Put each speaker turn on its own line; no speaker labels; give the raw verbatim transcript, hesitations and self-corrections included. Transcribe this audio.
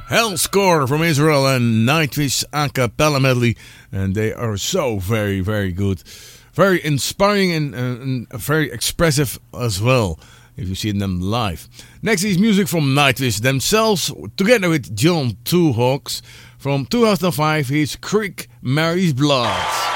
Hellscore from Israel and Nightwish a cappella medley, and they are so very, very good, very inspiring and, uh, and very expressive as well. If you see them live. Next is music from Nightwish themselves, together with John Two Hawks. From two thousand five, he's Creek Mary's Blood.